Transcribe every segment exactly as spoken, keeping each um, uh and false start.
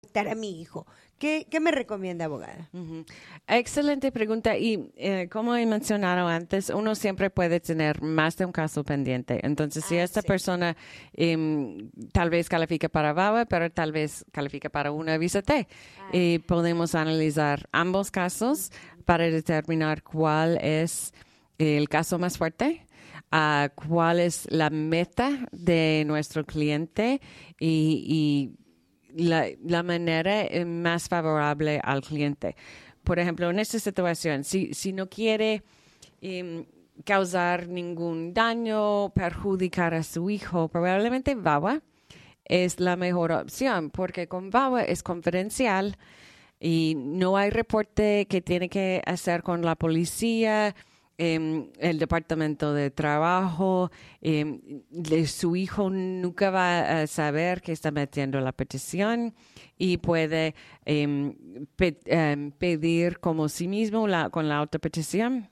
a mi hijo. ¿Qué, qué me recomienda, abogada? Uh-huh. Excelente pregunta. Y eh, como he mencionado antes, uno siempre puede tener más de un caso pendiente. Entonces, si Ah, esta sí. persona eh, tal vez califica para V A W A, pero tal vez califica para una visa T, Ah. y podemos analizar ambos casos para determinar cuál es el caso más fuerte. Uh, cuál es la meta de nuestro cliente y, y La, la manera más favorable al cliente. Por ejemplo, en esta situación, si, si no quiere um, causar ningún daño, perjudicar a su hijo, probablemente V A W A es la mejor opción, porque con V A W A es confidencial y no hay reporte que tiene que hacer con la policía, Eh, el departamento de trabajo, eh, de su hijo nunca va a saber que está metiendo la petición y puede eh, pe- eh, pedir como sí mismo la, con la autopetición,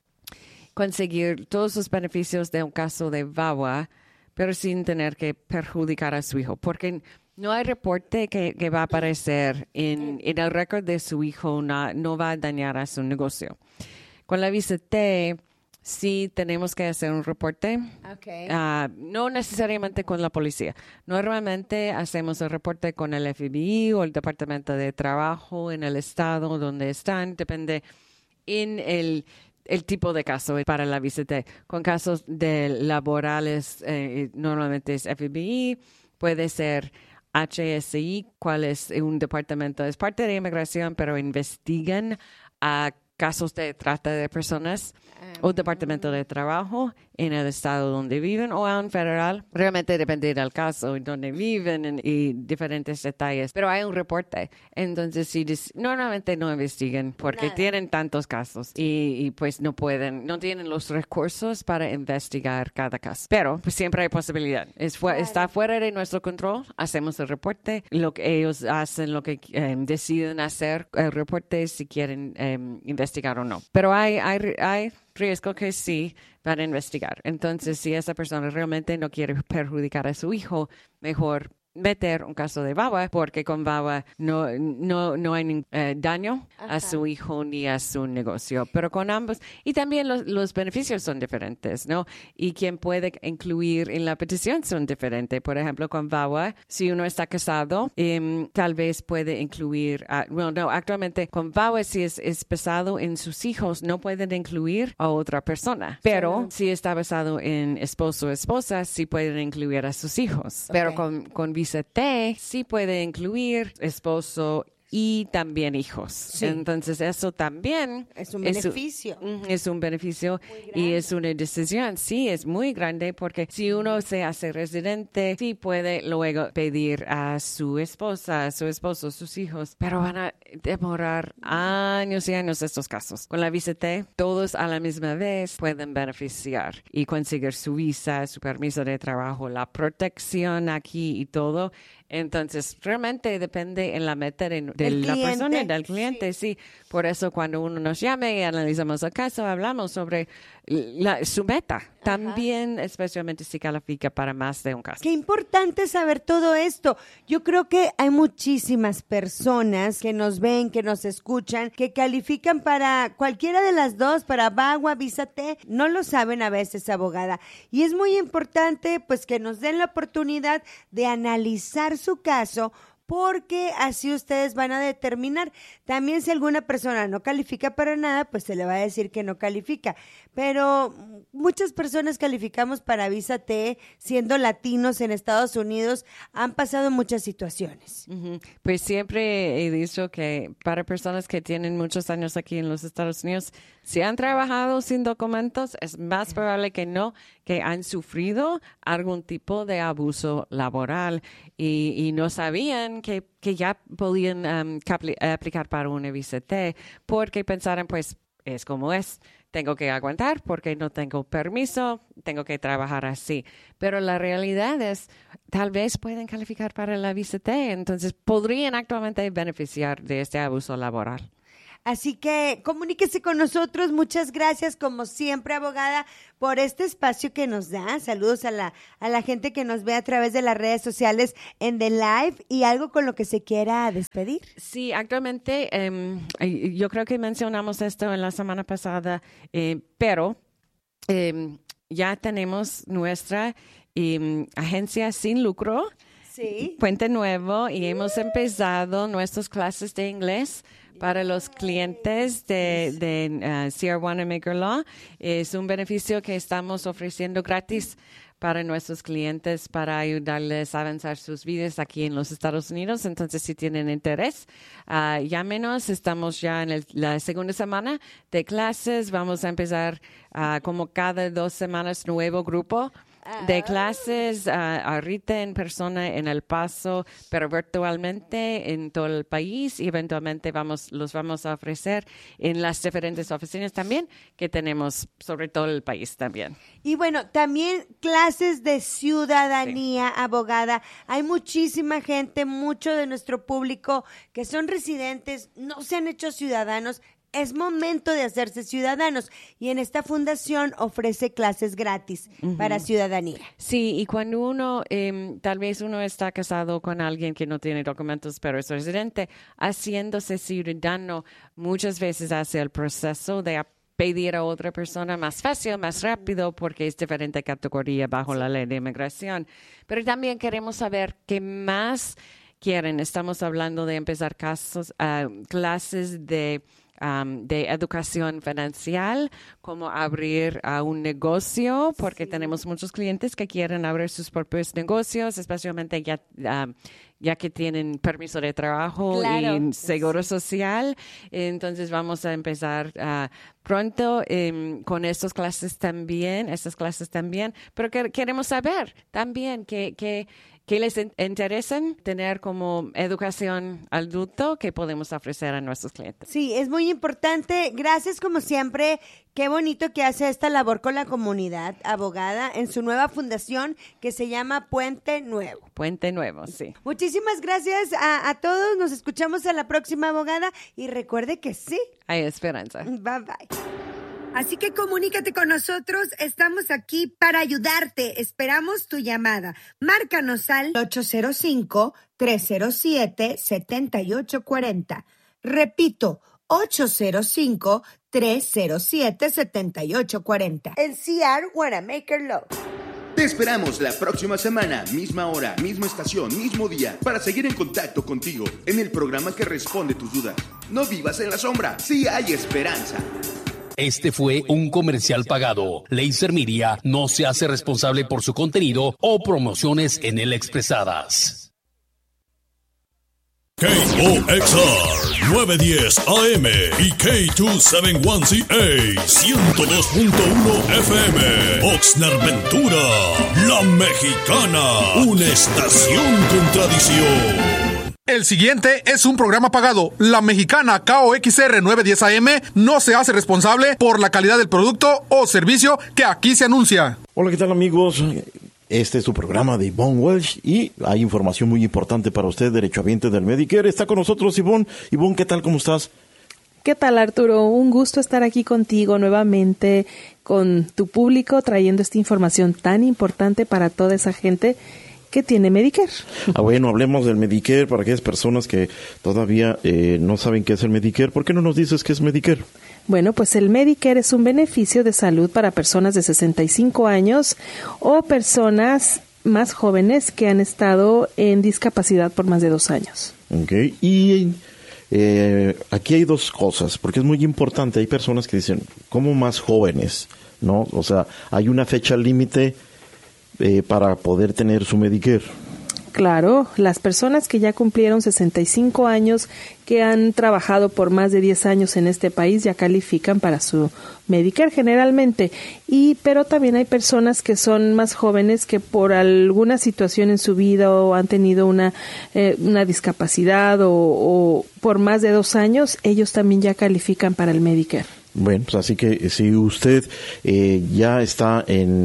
conseguir todos los beneficios de un caso de V A W A, pero sin tener que perjudicar a su hijo, porque no hay reporte que, que va a aparecer en, en el récord de su hijo, no, no va a dañar a su negocio. Con la visa T, sí tenemos que hacer un reporte, Okay. uh, no necesariamente con la policía. Normalmente hacemos el reporte con el F B I o el Departamento de Trabajo en el estado donde están, depende en el, el tipo de caso para la visa T. Con casos de laborales, eh, normalmente es F B I, puede ser H S I, cuál es un departamento, es parte de inmigración, pero investigan a casos de trata de personas o departamento de trabajo en el estado donde viven o a un federal. Realmente depende del caso y donde viven en, y diferentes detalles. Pero hay un reporte. Entonces, sí, normalmente no investigan porque Nada. tienen tantos casos y, y pues no pueden, no tienen los recursos para investigar cada caso. Pero pues siempre hay posibilidad. Es fu- Claro. Está fuera de nuestro control. Hacemos el reporte. Lo que ellos hacen, lo que eh, deciden hacer el reporte si quieren eh, investigar o no. Pero hay, hay, hay riesgo que sí van a investigar. Entonces, si esa persona realmente no quiere perjudicar a su hijo, mejor meter un caso de V A W A, porque con V A W A no, no, no hay ningún eh, daño Ajá. a su hijo ni a su negocio. Pero con ambos, y también los, los beneficios son diferentes, ¿no? Y quien puede incluir en la petición son diferentes. Por ejemplo, con V A W A, si uno está casado, eh, tal vez puede incluir, uh, bueno, no, actualmente con V A W A, si es, es basado en sus hijos, no pueden incluir a otra persona. Pero Sí. si está basado en esposo o esposa, sí pueden incluir a sus hijos. Pero Ok. con, con visa T sí puede incluir esposo y también hijos. Sí. Entonces, eso también Es un beneficio. un, es un beneficio Muy y grande. es una decisión. Sí, es muy grande porque si uno se hace residente, sí puede luego pedir a su esposa, a su esposo, sus hijos, pero van a demorar años y años estos casos. Con la visa T, todos a la misma vez pueden beneficiar y conseguir su visa, su permiso de trabajo, la protección aquí y todo. Entonces, realmente depende en la meta de, de Del la persona, cliente. del cliente, sí. Por eso cuando uno nos llame y analizamos el caso, hablamos sobre la, su meta. También, especialmente si califica para más de un caso. Qué importante saber todo esto. Yo creo que hay muchísimas personas que nos ven, que nos escuchan, que califican para cualquiera de las dos, para V A W A, Visa T. No lo saben a veces, abogada. Y es muy importante pues que nos den la oportunidad de analizar su caso, porque así ustedes van a determinar. También si alguna persona no califica para nada, pues se le va a decir que no califica. Pero muchas personas calificamos para Visa T, siendo latinos en Estados Unidos, han pasado muchas situaciones. Uh-huh. Pues siempre he dicho que para personas que tienen muchos años aquí en los Estados Unidos, si han trabajado sin documentos, es más probable que no, que han sufrido algún tipo de abuso laboral y, y no sabían que, que ya podían um, capli- aplicar para una visa T porque pensaron, pues, es como es. Tengo que aguantar porque no tengo permiso, tengo que trabajar así. Pero la realidad es, tal vez pueden calificar para la visa T, entonces podrían actualmente beneficiar de este abuso laboral. Así que comuníquese con nosotros. Muchas gracias, como siempre, abogada, por este espacio que nos da. Saludos a la, a la gente que nos ve a través de las redes sociales en The Live, y algo con lo que se quiera despedir. Sí, actualmente eh, yo creo que mencionamos esto en la semana pasada, eh, pero eh, ya tenemos nuestra eh, agencia sin lucro. Sí. Puente Nuevo, y hemos empezado nuestras clases de inglés para los clientes de, de uh, C R uno y Maker Law. Es un beneficio que estamos ofreciendo gratis para nuestros clientes para ayudarles a avanzar sus vidas aquí en los Estados Unidos. Entonces, si tienen interés, uh, llámenos. Estamos ya en el, la segunda semana de clases. Vamos a empezar uh, como cada dos semanas nuevo grupo de clases, uh, ahorita en persona en El Paso, pero virtualmente en todo el país, y eventualmente vamos, los vamos a ofrecer en las diferentes oficinas también que tenemos sobre todo el país también. Y bueno, también clases de ciudadanía, sí. Abogada. Hay muchísima gente, mucho de nuestro público que son residentes, no se han hecho ciudadanos. Es momento de hacerse ciudadanos, y en esta fundación ofrece clases gratis uh-huh. para ciudadanía. Sí, y cuando uno, eh, tal vez uno está casado con alguien que no tiene documentos pero es residente, haciéndose ciudadano muchas veces hace el proceso de pedir a otra persona más fácil, más rápido, porque es diferente categoría bajo sí. la ley de inmigración. Pero también queremos saber qué más quieren. Estamos hablando de empezar casos, uh, clases de Um, de educación financiera, como abrir uh, un negocio, porque sí. tenemos muchos clientes que quieren abrir sus propios negocios, especialmente ya, um, ya que tienen permiso de trabajo claro. y seguro sí. social. Entonces vamos a empezar uh, pronto um, con estas clases también, estas clases también, pero que, queremos saber también que, que ¿qué les interesan tener como educación adulto que podemos ofrecer a nuestros clientes? Sí, es muy importante. Gracias, como siempre. Qué bonito que hace esta labor con la comunidad, abogada, en su nueva fundación que se llama Puente Nuevo. Puente Nuevo, sí. Muchísimas gracias a, a todos. Nos escuchamos a la próxima, abogada. Y recuerde que sí. Hay esperanza. Bye, bye. Así que comunícate con nosotros, estamos aquí para ayudarte, esperamos tu llamada. Márcanos al ocho cero cinco, tres cero siete, siete ocho cuatro cero. Repito, ocho cero cinco, tres cero siete, siete ocho cuatro cero. En C R uno Maker Law. Te esperamos la próxima semana, misma hora, misma estación, mismo día, para seguir en contacto contigo en el programa que responde tus dudas. No vivas en la sombra, sí hay esperanza. Este fue un comercial pagado. Laser Media no se hace responsable por su contenido o promociones en él expresadas. K O X R nueve diez A M y K doscientos setenta y uno C A ciento dos punto uno F M. Oxnard Ventura, La Mexicana, una estación con tradición. El siguiente es un programa pagado. La Mexicana K O X R nueve diez A M no se hace responsable por la calidad del producto o servicio que aquí se anuncia. Hola, ¿qué tal, amigos? Este es su programa de Ivonne Welsh y hay información muy importante para usted, derechohabiente del Medicare. Está con nosotros Ivonne. Ivonne, ¿qué tal? ¿Cómo estás? ¿Qué tal, Arturo? Un gusto estar aquí contigo nuevamente, con tu público, trayendo esta información tan importante para toda esa gente que tiene Medicare. Ah, bueno, hablemos del Medicare para aquellas personas que todavía eh, no saben qué es el Medicare. ¿Por qué no nos dices qué es Medicare? Bueno, pues el Medicare es un beneficio de salud para personas de sesenta y cinco años o personas más jóvenes que han estado en discapacidad por más de dos años. Ok, y eh, aquí hay dos cosas, porque es muy importante. Hay personas que dicen, ¿cómo más jóvenes? ¿No? O sea, hay una fecha límite Eh, para poder tener su Medicare. Claro, las personas que ya cumplieron sesenta y cinco años, que han trabajado por más de diez años en este país, ya califican para su Medicare generalmente. Y pero también hay personas que son más jóvenes que por alguna situación en su vida o han tenido una eh, una discapacidad o, o por más de dos años, ellos también ya califican para el Medicare. Bueno, pues así que si usted eh, ya está en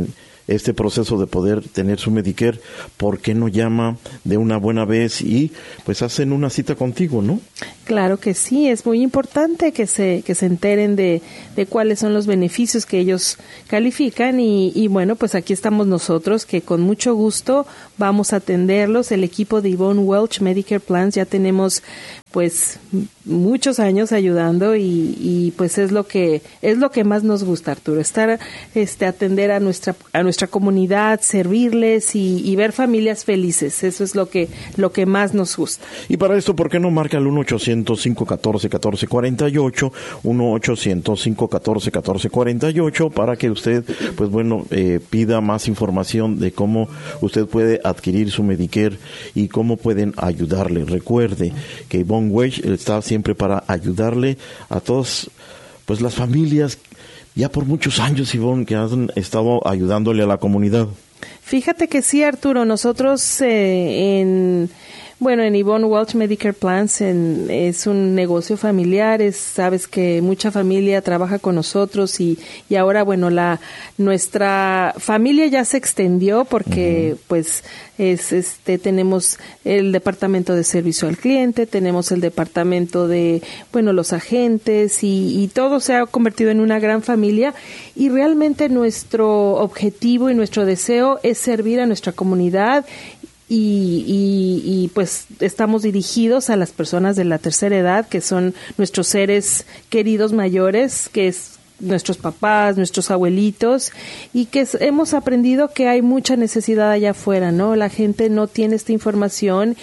este proceso de poder tener su Medicare, ¿por qué no llama de una buena vez y pues hacen una cita contigo, no? Claro que sí, es muy importante que se que se enteren de, de cuáles son los beneficios que ellos califican y, y bueno, pues aquí estamos nosotros que con mucho gusto vamos a atenderlos. El equipo de Yvonne Welch Medicare Plans ya tenemos pues muchos años ayudando y, y pues es lo que es lo que más nos gusta, Arturo, estar este atender a nuestra a nuestra comunidad, servirles y, y ver familias felices. Eso es lo que lo que más nos gusta. Y para esto, ¿por qué no marca el uno ochocientos, cinco uno cuatro, uno cuatro cuatro ocho, uno ochocientos, cinco uno cuatro, uno cuatro cuatro ocho, para que usted, pues bueno, eh, pida más información de cómo usted puede adquirir su Medicare y cómo pueden ayudarle? Recuerde que Yvonne Welch está siempre para ayudarle a todas, pues las familias, ya por muchos años, Yvonne, que han estado ayudándole a la comunidad. Fíjate que sí, Arturo, nosotros eh, en... Bueno, en Yvonne Welch Medicare Plans en, es un negocio familiar, es, sabes que mucha familia trabaja con nosotros y, y ahora, bueno, la nuestra familia ya se extendió porque, uh-huh. pues, es este tenemos el departamento de servicio al cliente, tenemos el departamento de, bueno, los agentes y, y todo se ha convertido en una gran familia y realmente nuestro objetivo y nuestro deseo es servir a nuestra comunidad. Y, y, y pues estamos dirigidos a las personas de la tercera edad, que son nuestros seres queridos mayores, que es nuestros papás, nuestros abuelitos, y que es, hemos aprendido que hay mucha necesidad allá afuera, ¿no? La gente no tiene esta información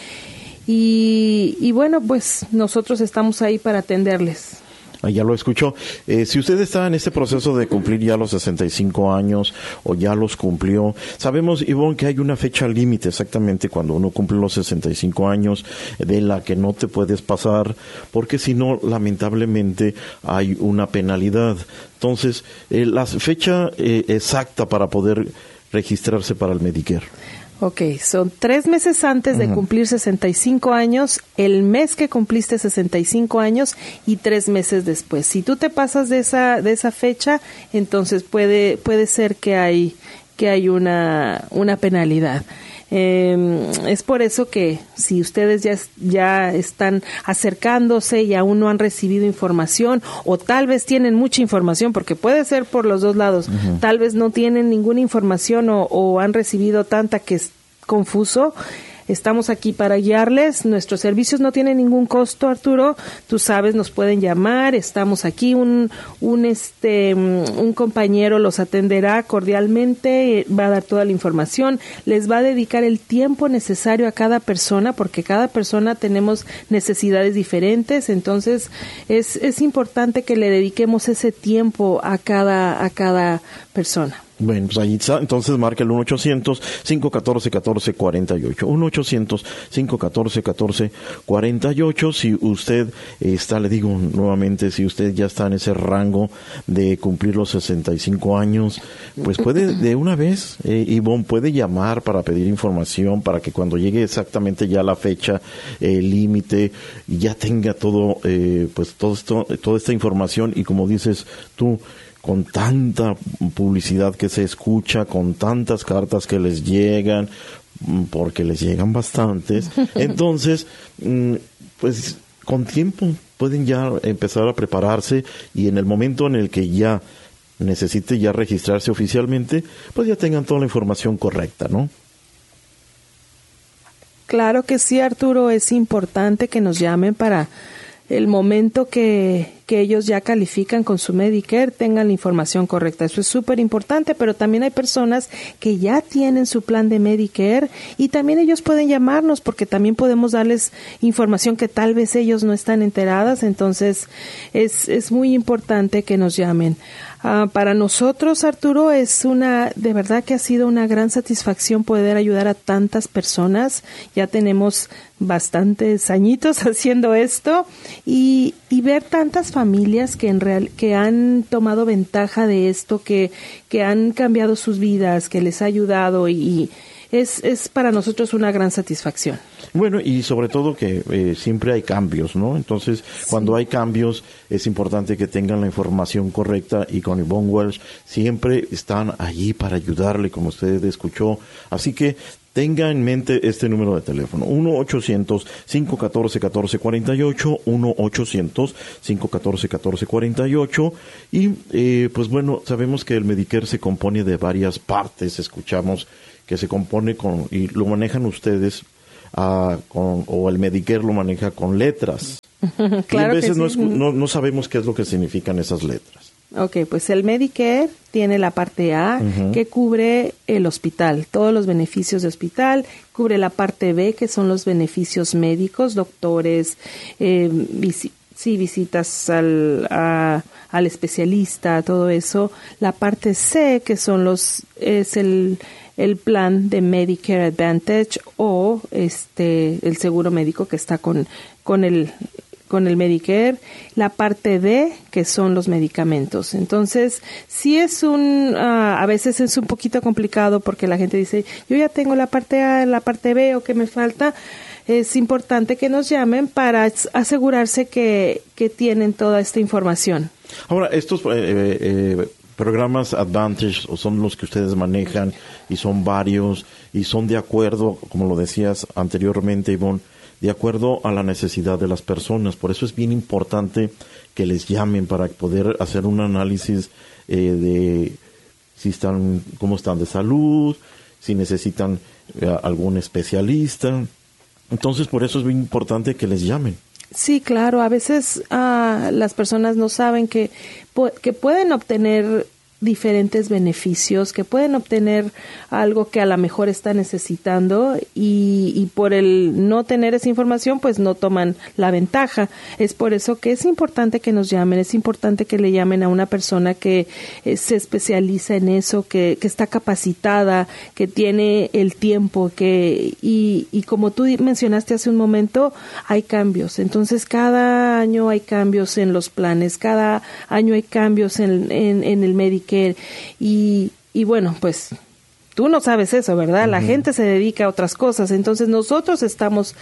y, y bueno, pues nosotros estamos ahí para atenderles. Ya lo escuchó. Eh, si usted está en este proceso de cumplir ya los sesenta y cinco años o ya los cumplió, sabemos, Yvonne, que hay una fecha límite exactamente cuando uno cumple los sesenta y cinco años de la que no te puedes pasar, porque si no, lamentablemente hay una penalidad. Entonces, eh, la fecha eh, exacta para poder registrarse para el Medicare. Ok, son tres meses antes de uh-huh. cumplir sesenta y cinco años, el mes que cumpliste sesenta y cinco años y tres meses después. Si tú te pasas de esa de esa fecha, entonces puede puede ser que hay que hay una una penalidad. Eh, es por eso que si ustedes ya, ya están acercándose y aún no han recibido información o tal vez tienen mucha información, porque puede ser por los dos lados, uh-huh. tal vez no tienen ninguna información o, o han recibido tanta que es confuso, estamos aquí para guiarles. Nuestros servicios no tienen ningún costo, Arturo. Tú sabes, nos pueden llamar. Estamos aquí. Un, un este, un compañero los atenderá cordialmente. Va a dar toda la información. Les va a dedicar el tiempo necesario a cada persona, porque cada persona tenemos necesidades diferentes. Entonces, es, es importante que le dediquemos ese tiempo a cada, a cada persona. Bueno, pues ahí está. Entonces marca el uno ochocientos, cinco uno cuatro, uno cuatro cuatro ocho. uno ochocientos, cinco uno cuatro, uno cuatro cuatro ocho. Si usted está, le digo nuevamente, si usted ya está en ese rango de cumplir los sesenta y cinco años, pues puede de una vez, eh, Yvonne, puede llamar para pedir información, para que cuando llegue exactamente ya la fecha eh, límite, ya tenga todo, eh, pues todo esto, toda esta información. Y como dices tú, con tanta publicidad que se escucha, con tantas cartas que les llegan, porque les llegan bastantes, entonces, pues con tiempo pueden ya empezar a prepararse y en el momento en el que ya necesite ya registrarse oficialmente, pues ya tengan toda la información correcta, ¿no? Claro que sí, Arturo, es importante que nos llamen para el momento que, que ellos ya califican con su Medicare, tengan la información correcta. Eso es súper importante, pero también hay personas que ya tienen su plan de Medicare y también ellos pueden llamarnos porque también podemos darles información que tal vez ellos no están enteradas. Entonces, es, es muy importante que nos llamen. Uh, para nosotros, Arturo, es una, de verdad que ha sido una gran satisfacción poder ayudar a tantas personas. Ya tenemos bastantes añitos haciendo esto y, y ver tantas familias que en real, que han tomado ventaja de esto, que, que han cambiado sus vidas, que les ha ayudado y, es, es para nosotros una gran satisfacción. Bueno, y sobre todo que eh, siempre hay cambios, ¿no? Entonces, sí. Cuando hay cambios, es importante que tengan la información correcta, y con Yvonne Welsh siempre están allí para ayudarle, como usted escuchó. Así que tenga en mente este número de teléfono, uno ochocientos, cinco uno cuatro, uno cuatro cuatro ocho, uno ochocientos, cinco uno cuatro, uno cuatro cuatro ocho, y eh, pues bueno, sabemos que el Medicare se compone de varias partes, escuchamos que se compone con, y lo manejan ustedes, uh, con, o el Medicare lo maneja con letras. Claro, y a veces que sí. no, es, no, no sabemos qué es lo que significan esas letras. Ok, pues el Medicare tiene la parte A, uh-huh, que cubre el hospital, todos los beneficios de hospital, cubre la parte B, que son los beneficios médicos, doctores, eh, visi- sí, visitas al, a, al especialista, todo eso. La parte C, que son los, es el, el plan de Medicare Advantage, o este, el seguro médico que está con, con el, con el Medicare. La parte D, que son los medicamentos. Entonces, sí es un, uh, a veces es un poquito complicado, porque la gente dice, yo ya tengo la parte A, la parte B, o ¿qué me falta? Es importante que nos llamen para asegurarse que, que tienen toda esta información. Ahora, estos eh, eh, programas Advantage son los que ustedes manejan, y son varios, y son de acuerdo, como lo decías anteriormente, Yvonne, de acuerdo a la necesidad de las personas. Por eso es bien importante que les llamen para poder hacer un análisis eh, de si están, cómo están de salud, si necesitan eh, algún especialista. Entonces, por eso es bien importante que les llamen. Sí, claro. A veces uh, las personas no saben que, que pueden obtener diferentes beneficios, que pueden obtener algo que a lo mejor está necesitando, y, y por el no tener esa información, pues no toman la ventaja. Es por eso que es importante que nos llamen, es importante que le llamen a una persona que eh, se especializa en eso, que, que está capacitada, que tiene el tiempo, que y, y como tú mencionaste hace un momento, hay cambios. Entonces, cada año hay cambios en los planes, cada año hay cambios en, en, en el Medicare. Y, y bueno, pues tú no sabes eso, ¿verdad? Uh-huh. La gente se dedica a otras cosas, entonces nosotros estamos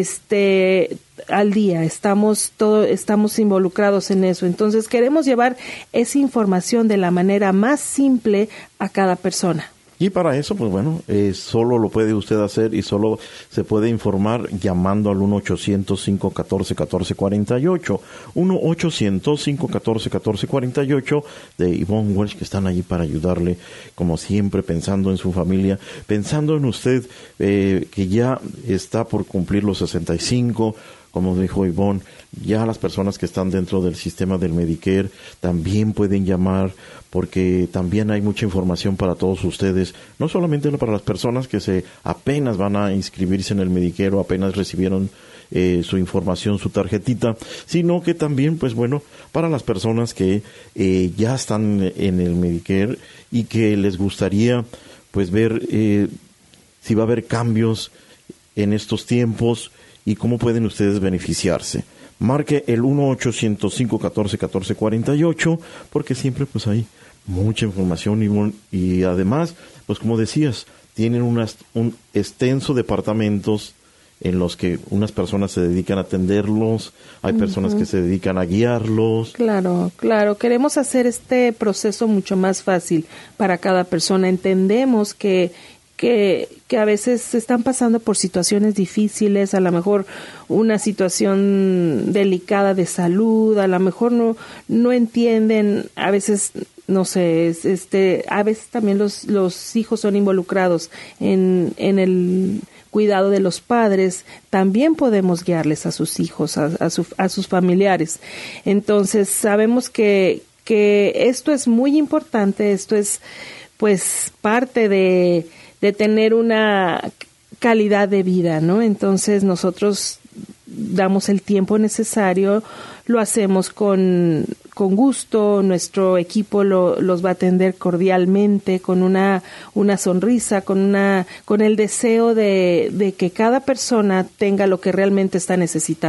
este al día, estamos todo, estamos involucrados en eso. Entonces queremos llevar esa información de la manera más simple a cada persona. Y para eso, pues bueno, eh, solo lo puede usted hacer, y solo se puede informar llamando al uno ochocientos, cinco uno cuatro, uno cuatro cuatro ocho. uno ochocientos, cinco uno cuatro, uno cuatro cuatro ocho de Yvonne Welsh, que están allí para ayudarle, como siempre, pensando en su familia, pensando en usted, eh, que ya está por cumplir los sesenta y cinco. Como dijo Yvonne, ya las personas que están dentro del sistema del Medicare también pueden llamar, porque también hay mucha información para todos ustedes, no solamente para las personas que se apenas van a inscribirse en el Medicare o apenas recibieron eh, su información, su tarjetita, sino que también, pues bueno, para las personas que eh, ya están en el Medicare y que les gustaría pues ver eh, si va a haber cambios en estos tiempos y cómo pueden ustedes beneficiarse. Marque el uno ochocientos, cinco uno cuatro, uno cuatro cuatro ocho, porque siempre pues hay mucha información, y, y además, pues como decías, tienen unas, un extenso departamentos en los que unas personas se dedican a atenderlos, hay uh-huh. personas que se dedican a guiarlos. Claro, claro, queremos hacer este proceso mucho más fácil para cada persona. Entendemos que Que, que a veces están pasando por situaciones difíciles, a lo mejor una situación delicada de salud, a lo mejor no, no entienden, a veces, no sé, este, a veces también los, los hijos son involucrados en, en el cuidado de los padres. También podemos guiarles a sus hijos, a, a, su, a sus familiares. Entonces, sabemos que, que esto es muy importante, esto es, pues, parte de de tener una calidad de vida, ¿no? Entonces nosotros damos el tiempo necesario, lo hacemos con, con gusto, nuestro equipo lo, los va a atender cordialmente, con una, una sonrisa, con una, con el deseo de, de que cada persona tenga lo que realmente está necesitando.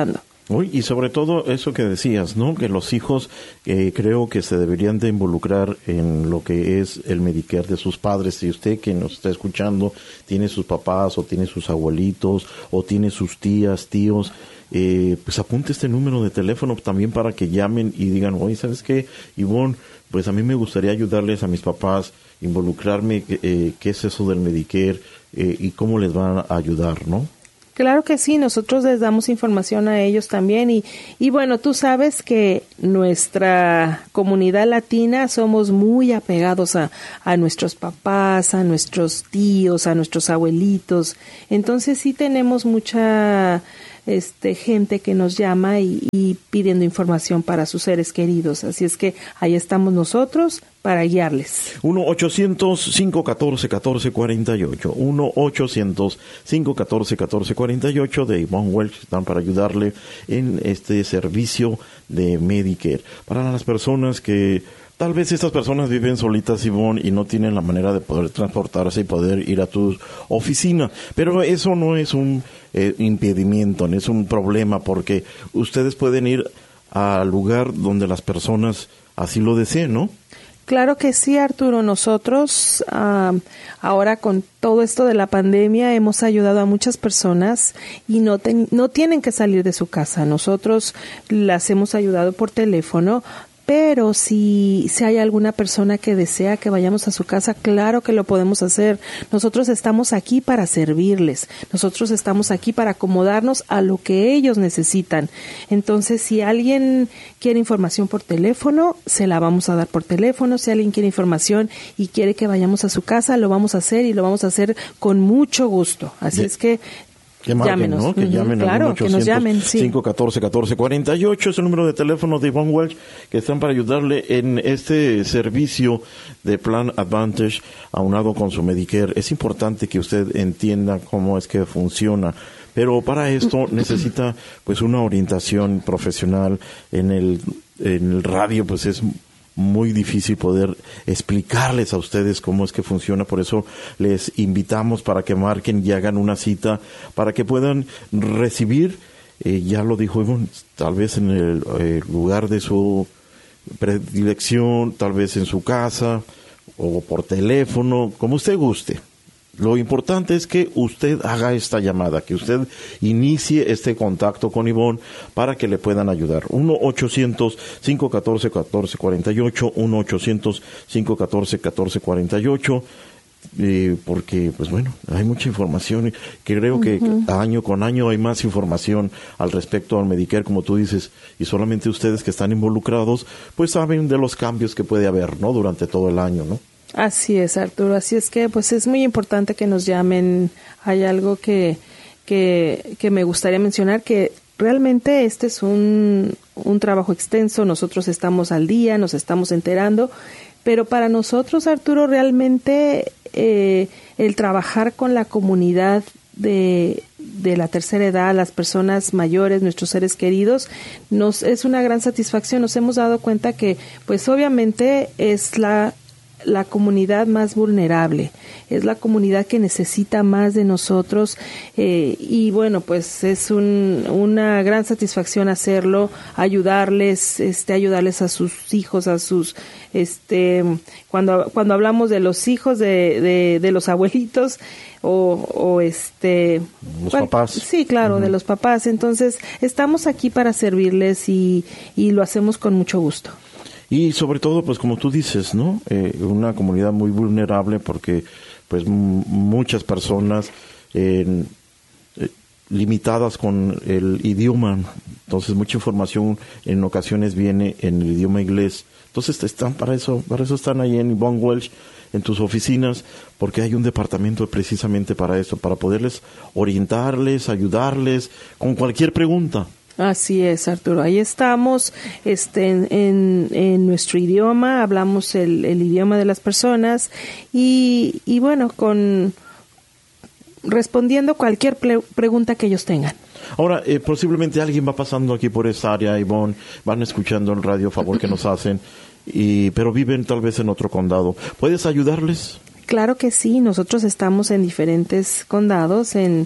Uy, y sobre todo eso que decías, ¿no? Que los hijos eh, creo que se deberían de involucrar en lo que es el Medicare de sus padres. Si usted que nos está escuchando tiene sus papás o tiene sus abuelitos o tiene sus tías, tíos, eh, pues apunte este número de teléfono también para que llamen y digan, oye, ¿sabes qué, Ivonne? Pues a mí me gustaría ayudarles a mis papás, involucrarme, eh, qué es eso del Medicare eh, y cómo les van a ayudar, ¿no? Claro que sí, nosotros les damos información a ellos también y, y bueno, tú sabes que nuestra comunidad latina somos muy apegados a, a nuestros papás, a nuestros tíos, a nuestros abuelitos, entonces sí tenemos mucha este gente que nos llama y, y pidiendo información para sus seres queridos, así es que ahí estamos nosotros para guiarles. uno ochocientos, cinco uno cuatro, uno cuatro cuatro ocho uno ochocientos, cinco uno cuatro, uno cuatro cuatro ocho de Ivonne Welch están para ayudarle en este servicio de Medicare. Para las personas que tal vez estas personas viven solitas, Ivonne, y no tienen la manera de poder transportarse y poder ir a tu oficina. Pero eso no es un eh, impedimento, no es un problema, porque ustedes pueden ir al lugar donde las personas así lo deseen, ¿no? Claro que sí, Arturo. Nosotros uh, ahora con todo esto de la pandemia hemos ayudado a muchas personas y no, ten, no tienen que salir de su casa. Nosotros las hemos ayudado por teléfono. Pero si, si hay alguna persona que desea que vayamos a su casa, claro que lo podemos hacer. Nosotros estamos aquí para servirles. Nosotros estamos aquí para acomodarnos a lo que ellos necesitan. Entonces, si alguien quiere información por teléfono, se la vamos a dar por teléfono. Si alguien quiere información y quiere que vayamos a su casa, lo vamos a hacer y lo vamos a hacer con mucho gusto. Así Bien. es que Que marquen, llámenos. ¿no? Que Uh-huh. llamen Claro, al que nos llamen, sí. cinco uno cuatro, uno cuatro cuatro ocho es el número de teléfono de Ivonne Welch, que están para ayudarle en este servicio de Plan Advantage aunado con su Medicare. Es importante que usted entienda cómo es que funciona, pero para esto necesita pues una orientación profesional. En el, en el radio pues es muy difícil poder explicarles a ustedes cómo es que funciona, por eso les invitamos para que marquen y hagan una cita para que puedan recibir, eh, ya lo dijo Ivonne, tal vez en el eh, lugar de su predilección, tal vez en su casa o por teléfono, como usted guste. Lo importante es que usted haga esta llamada, que usted inicie este contacto con Ivonne para que le puedan ayudar. uno ochocientos, cinco uno cuatro, uno cuatro cuatro ocho, uno ochocientos, cinco uno cuatro, uno cuatro cuatro ocho, eh, porque, pues bueno, hay mucha información. Creo uh-huh. que año con año hay más información al respecto al Medicare, como tú dices, y solamente ustedes que están involucrados, pues saben de los cambios que puede haber, ¿no? Durante todo el año, ¿no? Así es, Arturo. Así es que pues es muy importante que nos llamen. Hay algo que, que, que me gustaría mencionar, que realmente este es un, un trabajo extenso. Nosotros estamos al día, nos estamos enterando, pero para nosotros, Arturo, realmente eh, el trabajar con la comunidad de, de la tercera edad, las personas mayores, nuestros seres queridos, nos es una gran satisfacción. Nos hemos dado cuenta que pues obviamente es la la comunidad más vulnerable, es la comunidad que necesita más de nosotros eh, y bueno, pues es un, una gran satisfacción hacerlo, ayudarles, este, ayudarles a sus hijos, a sus, este, cuando cuando hablamos de los hijos de, de, de los abuelitos o, o este, los bueno, papás. Sí, claro, uh-huh. de los papás. Entonces estamos aquí para servirles y, y lo hacemos con mucho gusto. Y sobre todo, pues como tú dices, ¿no? Eh, una comunidad muy vulnerable porque, pues, m- muchas personas eh, eh, limitadas con el idioma. Entonces, mucha información en ocasiones viene en el idioma inglés. Entonces, están para eso, para eso están ahí en Ivonne Welch, en tus oficinas, porque hay un departamento precisamente para eso, para poderles orientarles, ayudarles con cualquier pregunta. Así es, Arturo. Ahí estamos, este, en, en, en nuestro idioma, hablamos el, el idioma de las personas y, y bueno, con respondiendo cualquier ple- pregunta que ellos tengan. Ahora, eh, posiblemente alguien va pasando aquí por esta área, Ivonne, van escuchando el radio, favor que nos hacen, y pero viven tal vez en otro condado. ¿Puedes ayudarles? Claro que sí, nosotros estamos en diferentes condados, en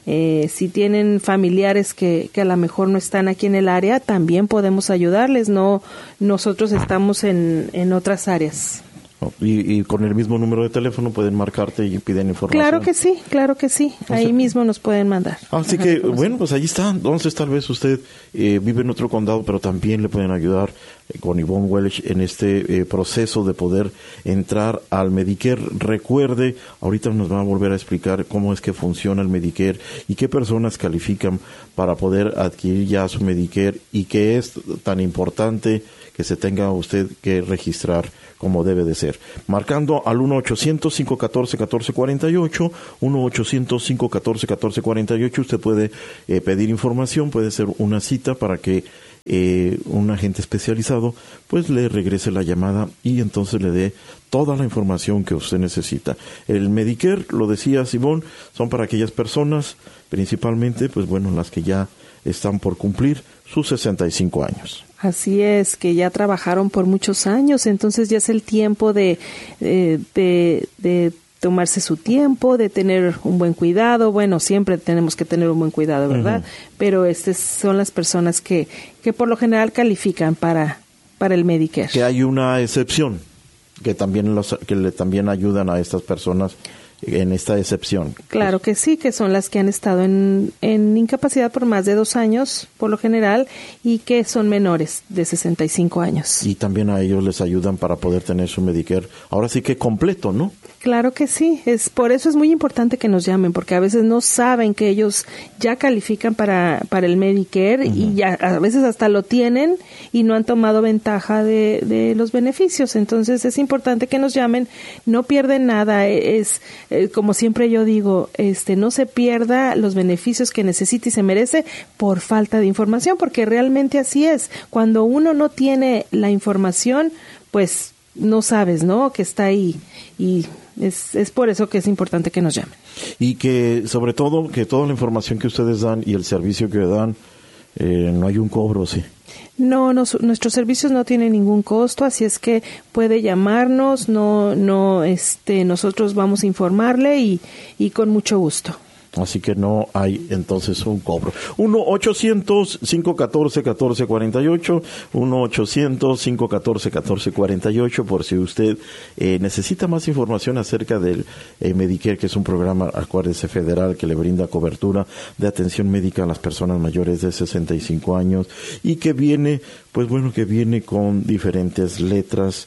Eh, si tienen familiares que, que a lo mejor no están aquí en el área, también podemos ayudarles. No, nosotros estamos en, en otras áreas. Y, y con el mismo número de teléfono pueden marcarte y piden información. Claro que sí, claro que sí. O ahí sea, mismo nos pueden mandar. Así que, bueno, pues ahí está. Entonces, tal vez usted eh, vive en otro condado, pero también le pueden ayudar eh, con Yvonne Welch en este eh, proceso de poder entrar al Medicare. Recuerde, ahorita nos va a volver a explicar cómo es que funciona el Medicare y qué personas califican para poder adquirir ya su Medicare y qué es tan importante que se tenga usted que registrar como debe de ser. Marcando al uno ochocientos, cinco uno cuatro, uno cuatro cuatro ocho, uno ochocientos, cinco uno cuatro, uno cuatro cuatro ocho, usted puede eh, pedir información, puede hacer una cita para que eh, un agente especializado pues le regrese la llamada y entonces le dé toda la información que usted necesita. El Medicare, lo decía Simón, son para aquellas personas, principalmente, pues bueno, las que ya están por cumplir sus sesenta y cinco años. Así es, que ya trabajaron por muchos años, entonces ya es el tiempo de, eh, de, de tomarse su tiempo, de tener un buen cuidado. Bueno, siempre tenemos que tener un buen cuidado, ¿verdad? Uh-huh. Pero estas son las personas que, que por lo general califican para, para el Medicare. Que hay una excepción, que también, los, que le, también ayudan a estas personas en esta excepción. Claro que sí, que son las que han estado en, en incapacidad por más de dos años, por lo general, y que son menores de sesenta y cinco años. Y también a ellos les ayudan para poder tener su Medicare, ahora sí que completo, ¿no? Claro que sí, es por eso es muy importante que nos llamen, porque a veces no saben que ellos ya califican para, para el Medicare, uh-huh. y ya a veces hasta lo tienen y no han tomado ventaja de, de los beneficios. Entonces es importante que nos llamen, no pierden nada, es eh, como siempre yo digo, este no se pierda los beneficios que necesita y se merece por falta de información, porque realmente así es. Cuando uno no tiene la información, pues no sabes, ¿no?, que está ahí, y es, es por eso que es importante que nos llamen. Y que, sobre todo, que toda la información que ustedes dan y el servicio que dan, eh, no hay un cobro, ¿sí? No, no, nuestros servicios no tienen ningún costo, así es que puede llamarnos, no, no, este, nosotros vamos a informarle y, y con mucho gusto. Así que no hay entonces un cobro. uno ochocientos, cinco uno cuatro, uno cuatro cuatro ocho, uno ochocientos, cinco uno cuatro, uno cuatro cuatro ocho, por si usted eh, necesita más información acerca del eh, Medicare, que es un programa, acuérdese, federal, que le brinda cobertura de atención médica a las personas mayores de sesenta y cinco años y que viene, pues bueno, que viene con diferentes letras.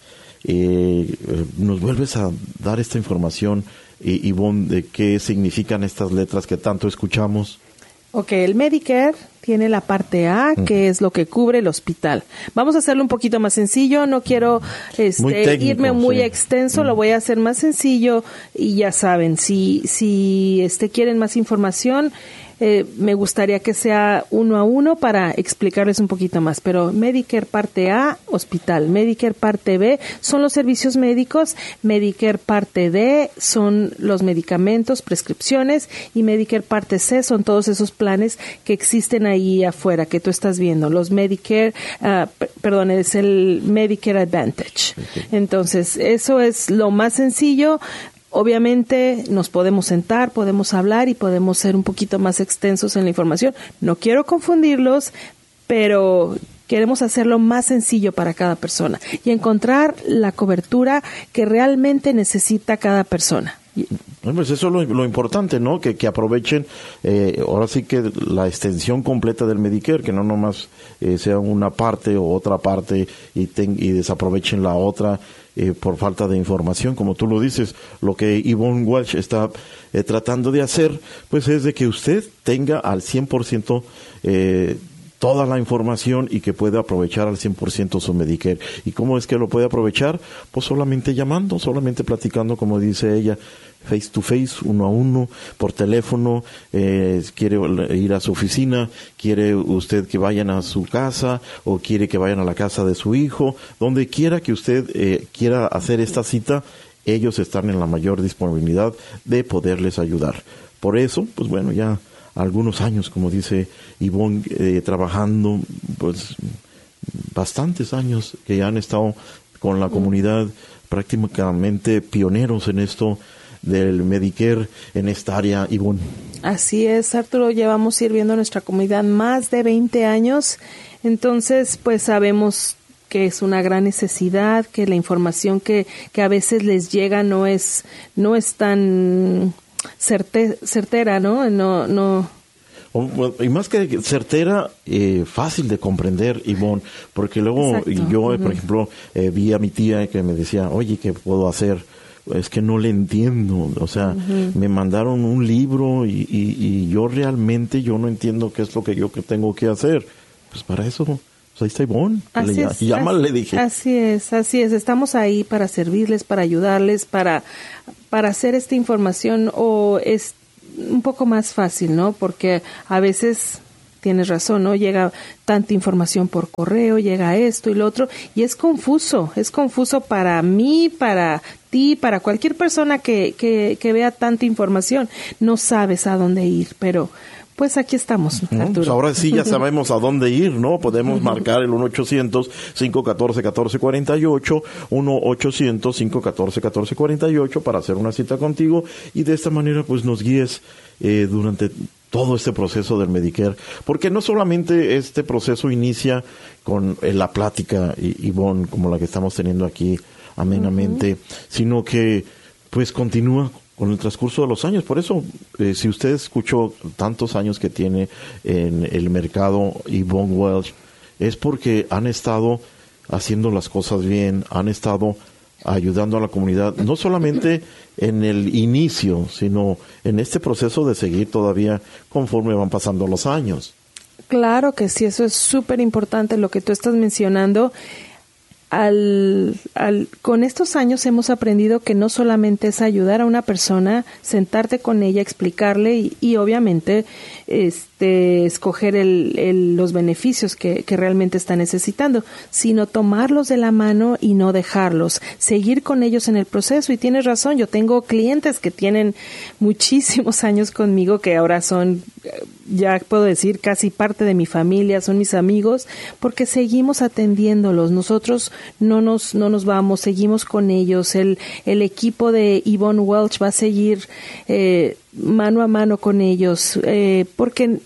Eh, eh, ¿Nos vuelves a dar esta información, y Yvonne, de qué significan estas letras que tanto escuchamos? Ok, el Medicare tiene la parte A, uh-huh. que es lo que cubre el hospital. Vamos a hacerlo un poquito más sencillo, no quiero este, muy técnico, irme muy sí. extenso, uh-huh. lo voy a hacer más sencillo y ya saben, si, si este, quieren más información, Eh, me gustaría que sea uno a uno para explicarles un poquito más, pero Medicare parte A, hospital. Medicare parte B son los servicios médicos. Medicare parte D son los medicamentos, prescripciones, y Medicare parte C son todos esos planes que existen ahí afuera que tú estás viendo. Los Medicare, uh, p- perdón, es el Medicare Advantage. Okay. Entonces, eso es lo más sencillo. Obviamente nos podemos sentar, podemos hablar y podemos ser un poquito más extensos en la información. No quiero confundirlos, pero queremos hacerlo más sencillo para cada persona y encontrar la cobertura que realmente necesita cada persona. Pues eso es lo, lo importante, ¿no? Que, que aprovechen, eh, ahora sí que la extensión completa del Medicare, que no nomás eh, sea una parte o otra parte y, ten, y desaprovechen la otra eh, por falta de información, como tú lo dices. Lo que Yvonne Welch está eh, tratando de hacer, pues es de que usted tenga al cien por ciento eh, toda la información y que pueda aprovechar al cien por ciento su Medicare. ¿Y cómo es que lo puede aprovechar? Pues solamente llamando, solamente platicando, como dice ella, face to face, uno a uno, por teléfono. Eh, quiere ir a su oficina, quiere usted que vayan a su casa o quiere que vayan a la casa de su hijo, donde quiera que usted eh, quiera hacer esta cita, ellos están en la mayor disponibilidad de poderles ayudar. Por eso, pues bueno, ya algunos años, como dice Yvonne, eh, trabajando, pues bastantes años que ya han estado con la comunidad, prácticamente pioneros en esto del Medicare en esta área, Yvonne. Así es, Arturo, llevamos sirviendo a nuestra comunidad más de veinte años, entonces pues sabemos que es una gran necesidad, que la información que, que a veces les llega no es no es tan certe, certera, ¿no? No, no. Y más que certera, eh, fácil de comprender, Ivonne, porque luego Exacto. yo, uh-huh. por ejemplo, eh, vi a mi tía que me decía, oye, ¿qué puedo hacer? Es que no le entiendo, o sea, uh-huh. me mandaron un libro y, y, y yo realmente yo no entiendo qué es lo que yo que tengo que hacer. Pues para eso, pues ahí está Ivonne, así le, es, llámale, así, le dije. Así es, así es, estamos ahí para servirles, para ayudarles, para, para hacer esta información o es un poco más fácil, ¿no? Porque a veces... Tienes razón, ¿no? Llega tanta información por correo, llega esto y lo otro, y es confuso, es confuso para mí, para ti, para cualquier persona que, que, que vea tanta información. No sabes a dónde ir, pero pues aquí estamos, Arturo. Pues ahora sí ya sabemos a dónde ir, ¿no? Podemos marcar el uno ochocientos, cinco uno cuatro, uno cuatro cuatro ocho, uno ochocientos, cinco uno cuatro, uno cuatro cuatro ocho para hacer una cita contigo y de esta manera pues nos guíes eh, durante todo este proceso del Medicare, porque no solamente este proceso inicia con eh, la plática, Ivonne, como la que estamos teniendo aquí amenamente, uh-huh. sino que pues continúa con el transcurso de los años. Por eso, eh, si usted escuchó tantos años que tiene en el mercado Ivonne Welch, es porque han estado haciendo las cosas bien, han estado ayudando a la comunidad, no solamente en el inicio, sino en este proceso de seguir todavía conforme van pasando los años. Claro que sí, eso es súper importante lo que tú estás mencionando. Al, al, con estos años hemos aprendido que no solamente es ayudar a una persona, sentarte con ella, explicarle y, y obviamente este, escoger el, el, los beneficios que, que realmente está necesitando, sino tomarlos de la mano y no dejarlos, seguir con ellos en el proceso. Y tienes razón, yo tengo clientes que tienen muchísimos años conmigo, que ahora son, ya puedo decir, casi parte de mi familia, son mis amigos, porque seguimos atendiéndolos. Nosotros no nos no nos vamos, seguimos con ellos. El el equipo de Ivonne Welch va a seguir eh, mano a mano con ellos, eh, porque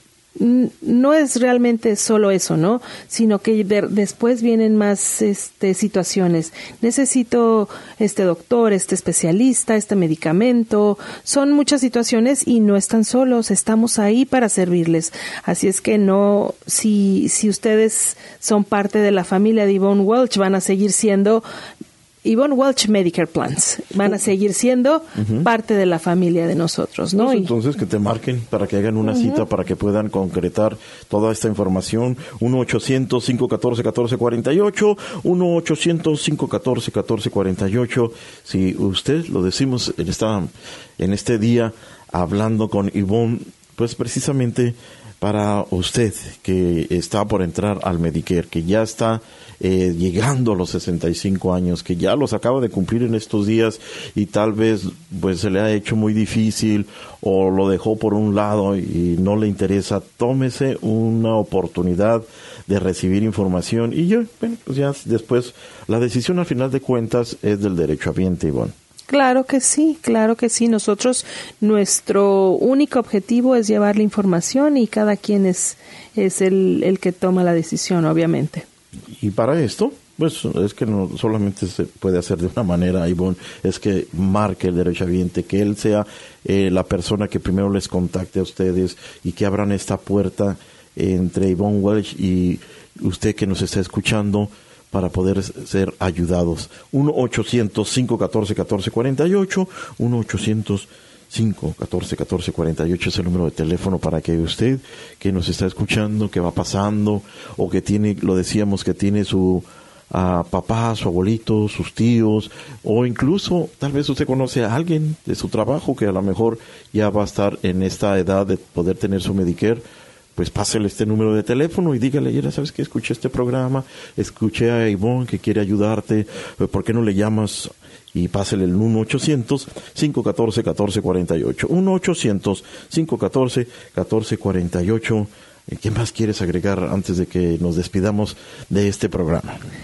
no es realmente solo eso, ¿no? Sino que de, después vienen más este, situaciones. Necesito este doctor, este especialista, este medicamento. Son muchas situaciones y no están solos. Estamos ahí para servirles. Así es que no, si, si ustedes son parte de la familia de Ivonne Welch, van a seguir siendo Ivonne Welch Medicare Plans, van a seguir siendo uh-huh. parte de la familia de nosotros, ¿no? Pues entonces que te marquen para que hagan una uh-huh. cita, para que puedan concretar toda esta información. uno ochocientos, cinco uno cuatro, uno cuatro cuatro ocho, uno ochocientos, cinco uno cuatro, uno cuatro cuatro ocho. Si usted, lo decimos en, esta, en este día, hablando con Ivonne, pues precisamente para usted que está por entrar al Medicare, que ya está eh, llegando a los sesenta y cinco años, que ya los acaba de cumplir en estos días y tal vez pues se le ha hecho muy difícil o lo dejó por un lado y no le interesa, tómese una oportunidad de recibir información y yo, bueno, pues ya después la decisión al final de cuentas es del derechohabiente, Ivonne. Claro que sí, claro que sí. Nosotros, nuestro único objetivo es llevar la información y cada quien es, es el, el que toma la decisión, obviamente. Y para esto, pues es que no solamente se puede hacer de una manera, Ivonne, es que marque el derechohabiente, que él sea eh, la persona que primero les contacte a ustedes y que abran esta puerta entre Ivonne Welch y usted que nos está escuchando, para poder ser ayudados. uno ochocientos, cinco uno cuatro, uno cuatro cuatro ocho, uno ochocientos, cinco uno cuatro, uno cuatro cuatro ocho es el número de teléfono para que usted que nos está escuchando, que va pasando, o que tiene, lo decíamos, que tiene su a papá, su abuelito, sus tíos, o incluso tal vez usted conoce a alguien de su trabajo que a lo mejor ya va a estar en esta edad de poder tener su Medicare, pues pásele este número de teléfono y dígale, ya sabes que escuché este programa, escuché a Ivonne que quiere ayudarte, ¿por qué no le llamas? Y pásele el uno ochocientos, cinco uno cuatro, uno cuatro cuatro ocho, uno ochocientos, cinco uno cuatro, uno cuatro cuatro ocho. ¿Qué más quieres agregar antes de que nos despidamos de este programa?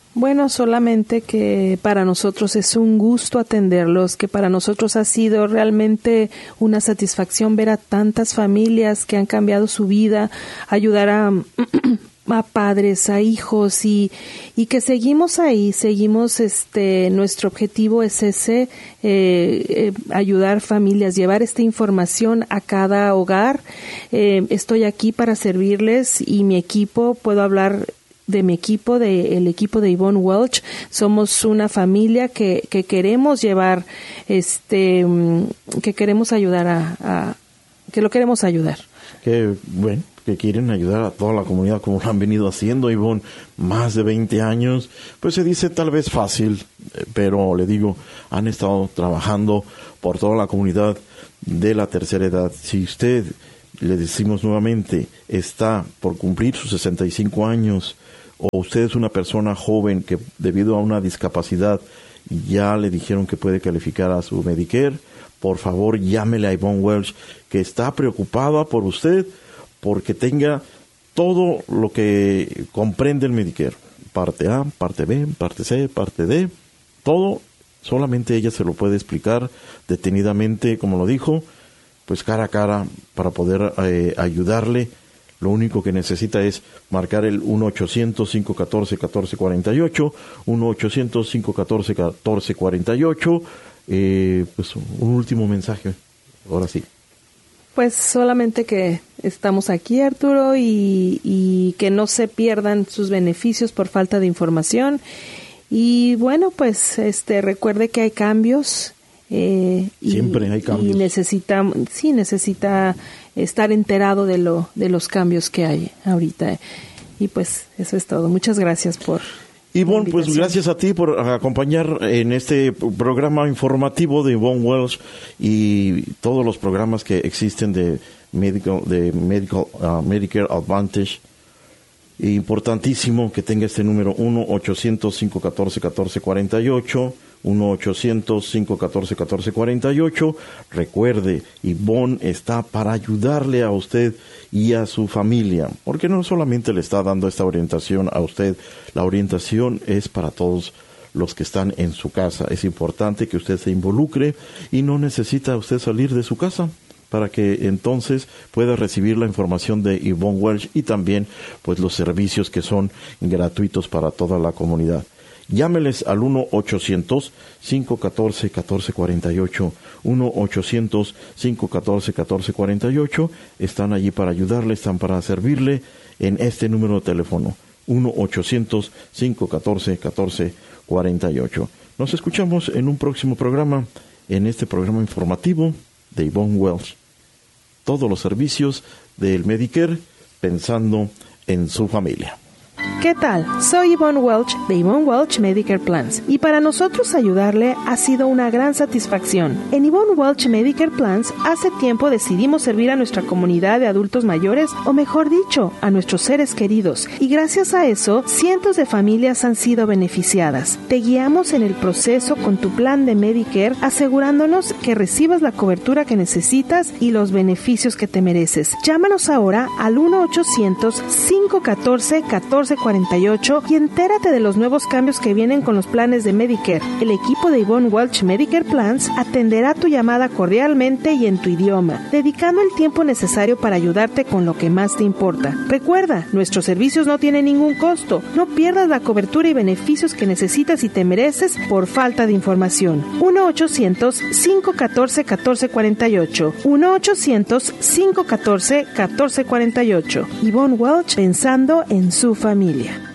Bueno, solamente que para nosotros es un gusto atenderlos, que para nosotros ha sido realmente una satisfacción ver a tantas familias que han cambiado su vida, ayudar a, a padres, a hijos y, y que seguimos ahí, seguimos, este, nuestro objetivo es ese, eh, eh, ayudar familias, llevar esta información a cada hogar. Eh, estoy aquí para servirles y mi equipo, puedo hablar de mi equipo, de el equipo de Yvonne Welch. Somos una familia que, que queremos llevar, este, que queremos ayudar a, a, que lo queremos ayudar. Que, bueno, que quieren ayudar a toda la comunidad como lo han venido haciendo, Yvonne, más de veinte años. Pues se dice tal vez fácil, pero le digo, han estado trabajando por toda la comunidad de la tercera edad. Si usted, le decimos nuevamente, está por cumplir sus sesenta y cinco años, o usted es una persona joven que debido a una discapacidad ya le dijeron que puede calificar a su Medicare, por favor llámele a Yvonne Welch, que está preocupada por usted porque tenga todo lo que comprende el Medicare, parte A, parte B, parte C, parte D, todo, solamente ella se lo puede explicar detenidamente, como lo dijo, pues cara a cara, para poder eh, ayudarle. Lo único que necesita es marcar el uno ochocientos, cinco uno cuatro, uno cuatro cuatro ocho, uno ochocientos, cinco uno cuatro, uno cuatro cuatro ocho. Eh, pues un último mensaje, ahora sí. Pues solamente que estamos aquí, Arturo, y, y que no se pierdan sus beneficios por falta de información. Y bueno, pues este recuerde que hay cambios. Eh, Siempre y, hay cambios. Y necesita, sí, necesita estar enterado de lo de los cambios que hay ahorita. Y pues eso es todo. Muchas gracias por... Yvonne, pues gracias a ti por acompañar en este programa informativo de Yvonne Welch y todos los programas que existen de Medical, de Medical, uh, Medicare Advantage. Importantísimo que tenga este número uno ochocientos, cinco uno cuatro, uno cuatro cuatro ocho, uno ochocientos, cinco uno cuatro, uno cuatro cuatro ocho. Recuerde, Yvonne está para ayudarle a usted y a su familia, porque no solamente le está dando esta orientación a usted, la orientación es para todos los que están en su casa. Es importante que usted se involucre y no necesita usted salir de su casa para que entonces pueda recibir la información de Yvonne Welch y también pues los servicios que son gratuitos para toda la comunidad. Llámeles al uno ochocientos, cinco uno cuatro, uno cuatro cuatro ocho, uno ochocientos, cinco uno cuatro, uno cuatro cuatro ocho. Están allí para ayudarle, están para servirle en este número de teléfono, uno ochocientos, cinco uno cuatro, uno cuatro cuatro ocho. Nos escuchamos en un próximo programa, en este programa informativo de Yvonne Welch. Todos los servicios del Medicare pensando en su familia. ¿Qué tal? Soy Yvonne Welch de Yvonne Welch Medicare Plans y para nosotros ayudarle ha sido una gran satisfacción. En Yvonne Welch Medicare Plans hace tiempo decidimos servir a nuestra comunidad de adultos mayores o mejor dicho, a nuestros seres queridos y gracias a eso cientos de familias han sido beneficiadas. Te guiamos en el proceso con tu plan de Medicare asegurándonos que recibas la cobertura que necesitas y los beneficios que te mereces. Llámanos ahora al uno ochocientos, cinco uno cuatro, uno cuatro cuatro ocho y entérate de los nuevos cambios que vienen con los planes de Medicare. El equipo de Yvonne Welch Medicare Plans atenderá tu llamada cordialmente y en tu idioma, dedicando el tiempo necesario para ayudarte con lo que más te importa. Recuerda, nuestros servicios no tienen ningún costo. No pierdas la cobertura y beneficios que necesitas y te mereces por falta de información. uno ochocientos, cinco uno cuatro, uno cuatro cuatro ocho. uno ochocientos, cinco uno cuatro, uno cuatro cuatro ocho. Yvonne Welch pensando en su familia.